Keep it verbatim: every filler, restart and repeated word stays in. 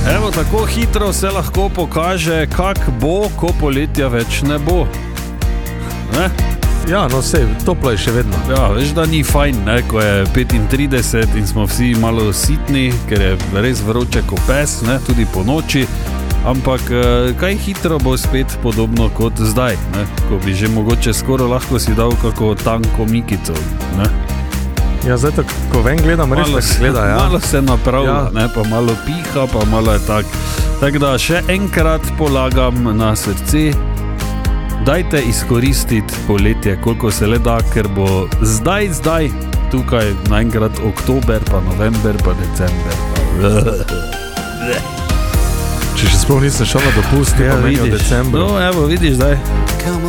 Evo, tako hitro se lahko pokaže, kak bo, ko poletja več ne bo. Ne? Ja, no sej, toplo je še vedno. Ja, veš, da ni fajn, ne, ko je petintrideset in smo vsi malo sitni, ker je res vroče ko pes, ne, tudi po noči. Ampak kaj hitro bo spet podobno kot zdaj, ne, ko bi že mogoče skoro lahko si dal kako tanko mikico, ne. Ja, zdaj tako, ko ven gledam, res malo tako gleda, ja. Malo se napravlja, Ja. ne, pa malo piha, pa malo je tak. Tako da še enkrat polagam na srce, dajte izkoristiti poletje, koliko se le da, ker bo zdaj, zdaj, tukaj naenkrat oktober, pa november, pa december. Če še sploh nisem šel na dopust, Ja, pa meni v vidiš. decembru. No, evo, vidiš zdaj.